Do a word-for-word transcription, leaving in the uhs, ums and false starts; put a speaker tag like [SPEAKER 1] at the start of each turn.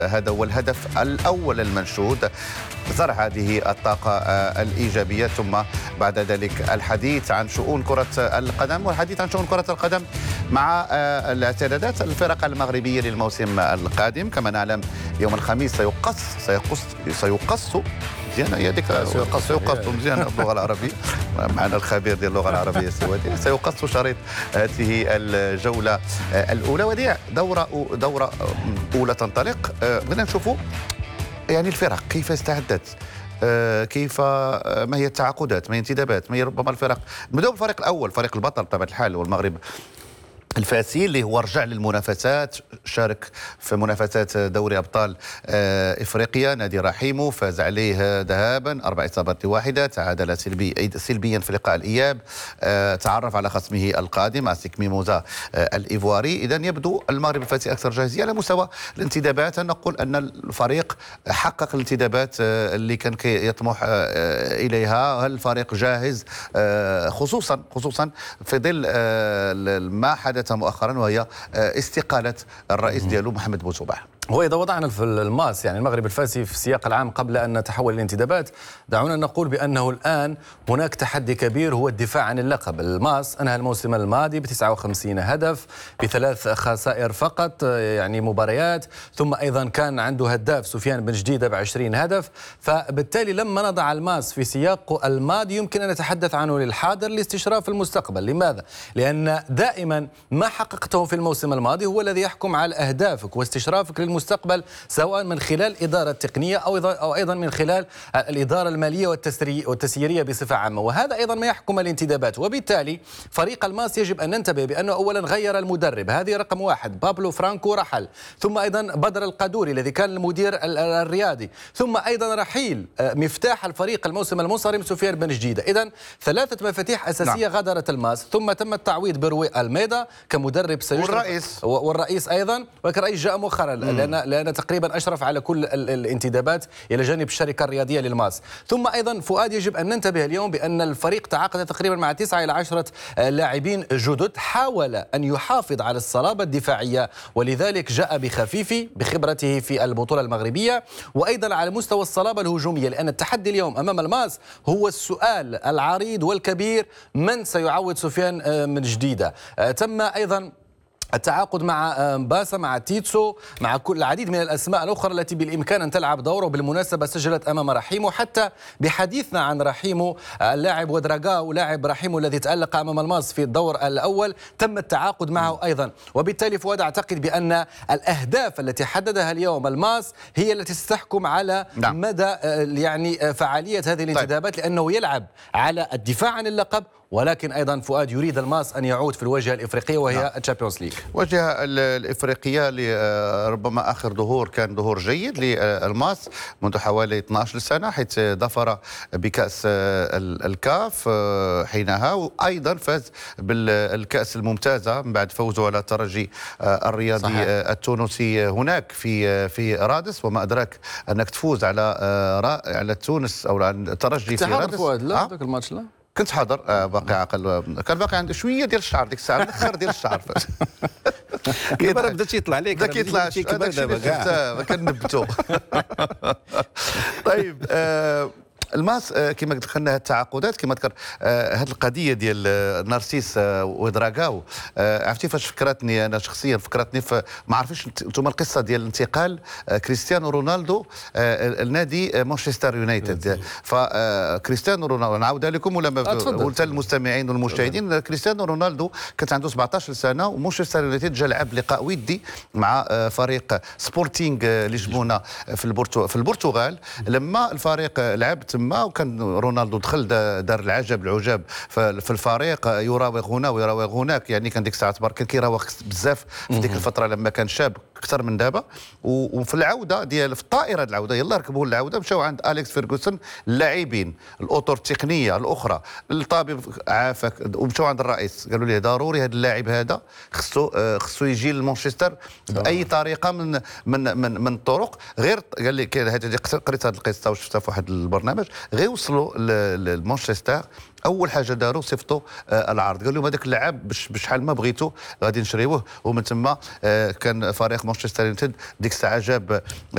[SPEAKER 1] هذا هو الهدف الأول المنشود، زرع هذه الطاقة الإيجابية، ثم بعد ذلك الحديث عن شؤون كرة القدم والحديث عن شؤون كرة القدم مع الاعتدادات الفرق المغربية للموسم القادم. كما نعلم يوم الخميس سيقص سيقص سيقص مزيان هي هذيك سيقص سيقص مزيان اللغة العربية معنا الخبير ديال اللغة العربية السوادي. سيقص شريط هذه الجولة الأولى، وهذه دورة دورة أولى تنطلق. بغينا نشوفوا يعني الفرق كيف استعدت، كيف ما هي التعاقدات، ما هي الانتدابات، ما هي ربما الفرق. نبداو بالفريق الاول، فريق البطل بطبيعه الحال والمغرب الفاسي اللي هو رجع للمنافسات، شارك في منافسات دوري ابطال افريقيا. نادي رحيمو فاز عليه ذهابا اربع اصابات لواحده، تعادل سلبي سلبيا في لقاء الاياب، تعرف على خصمه القادم اسيك ميموزا الايفواري. اذا يبدو المغرب الفاسي اكثر جاهزيه. على مستوى الانتدابات نقول ان الفريق حقق الانتدابات اللي كان يطمح اليها. هل الفريق جاهز خصوصا خصوصا في ظل ما حدث مؤخرا وهي استقالة الرئيس ديالو محمد بوصباح؟
[SPEAKER 2] هو إذا وضعنا في الماس يعني المغرب الفاسي في السياق العام قبل أن نتحول للانتدابات، دعونا نقول بأنه الآن هناك تحدي كبير هو الدفاع عن اللقب. الماس أنهى الموسم الماضي ب تسعة وخمسين هدف بثلاث خسائر فقط يعني مباريات، ثم أيضا كان عنده هداف سفيان بن جديدة ب عشرين هدف. فبالتالي لما نضع الماس في سياق الماضي يمكن أن نتحدث عنه للحاضر لاستشراف المستقبل. لماذا؟ لأن دائما ما حققته في الموسم الماضي هو الذي يحكم على أهدافك واستشرافك للمستقبل، سواء من خلال الإدارة التقنية أو أو أيضا من خلال الإدارة المالية والتسييرية بصفة عامة، وهذا أيضا ما يحكم الانتدابات. وبالتالي فريق الماس يجب أن ننتبه بأنه أولا غير المدرب، هذه رقم واحد، بابلو فرانكو رحل، ثم أيضا بدر القادوري الذي كان المدير الرياضي، ثم أيضا رحيل مفتاح الفريق الموسم المنصرم سفيان بن جديدة. إذن ثلاثة مفاتيح أساسية نعم. غادرت الماس، ثم تم التعويض بروي الميدا كمدرب سيشرف،
[SPEAKER 1] والرئيس
[SPEAKER 2] والرئيس أيضا، والرئيس جاء مؤخرا لأن لأن تقريبا أشرف على كل الانتدابات إلى جانب الشركة الرياضية للماس. ثم أيضا فؤاد يجب أن ننتبه اليوم بأن الفريق تعاقد تقريبا مع تسعة إلى عشرة لاعبين جدد، حاول أن يحافظ على الصلابة الدفاعية ولذلك جاء بخفيفي بخبرته في البطولة المغربية، وأيضا على مستوى الصلابة الهجومية، لأن التحدي اليوم أمام الماس هو السؤال العريض والكبير: من سيعوض سفيان من جديدة؟ تم أيضا التعاقد مع باسا، مع تيتسو، مع كل العديد من الأسماء الأخرى التي بالإمكان أن تلعب دور، وبالمناسبة سجلت أمام رحيمو. حتى بحديثنا عن رحيمو، اللاعب ودراغاو لاعب رحيمو الذي تألق أمام الماس في الدور الأول تم التعاقد معه أيضا. وبالتالي فؤاد أعتقد بأن الأهداف التي حددها اليوم الماس هي التي ستحكم على نعم. مدى يعني فعالية هذه الانتدابات، طيب. لأنه يلعب على الدفاع عن اللقب، ولكن أيضا فؤاد يريد الماس أن يعود في الواجهة الإفريقية وهي نعم. الشامبيونز ليج.
[SPEAKER 1] الواجهة الإفريقية ربما آخر ظهور كان ظهور جيد للماس منذ حوالي اثنتي عشرة سنة، حيث ظفر بكأس الكاف حينها، وأيضا فاز بالكأس الممتازة من بعد فوزه على الترجي الرياضي صحيح. التونسي هناك في في رادس. وما أدراك أنك تفوز على على تونس أو على الترجي في رادس؟
[SPEAKER 2] فؤاد لا ذاك الماتش لا
[SPEAKER 1] كنت حاضر. آه باقي عقل كان باقي عندي شويه ديال الشعر ديك الساعه، الاخر ديال الشعر
[SPEAKER 3] كبر بدا تيطلع عليك،
[SPEAKER 1] بدا كيطلع كبر دابا كاع ما كنبتو. طيب آه الماس كما دخلنا التعاقدات كما ذكر هذه القضيه ديال نارسيس ودراغاو، عرفتي فاش فكرتني انا شخصيا؟ فكرتني في ما عرفتش انتم القصه ديال انتقال كريستيانو رونالدو لنادي مانشستر يونايتد. فكريستيانو رونالدو نعاودها لكم ولا قلت للمستمعين والمشاهدين؟ كريستيانو رونالدو كانت عنده سبعطاش سنه ومانشستر يونايتد جا لعب لقاء ودي مع فريق سبورتينغ لشبونه في في البرتغال. لما الفريق لعب تما وكان رونالدو دخل دار العجب العجاب في الفريق، يراوغ هنا ويراوغ هناك، يعني كان ديك الساعه تبارك كان كيراوغ بزاف في ديك الفتره لما كان شاب اكثر من دابا. وفي العوده ديال في الطائره العوده يلا ركبوا العوده مشاو عند اليكس فيرغسون اللاعبين الاطر التقنيه الاخرى، الطبيب عافاك، ومشاو عند الرئيس قالوا ليه ضروري هذا اللاعب هذا خصو خصو يجي لمانشستر باي طريقه من من من, من الطرق. غير قال لي هذه قريت هذه القصه وشفتها في واحد البرنامج، غير وصلوا لمانشستر اول حاجه داروا صيفطوا آه العرض، قال لهم هذاك اللاعب بشحال ما بغيتوا غادي نشريوه. ومن ثم آه كان فريق مانشستر يونايتد ديك الساعه جاب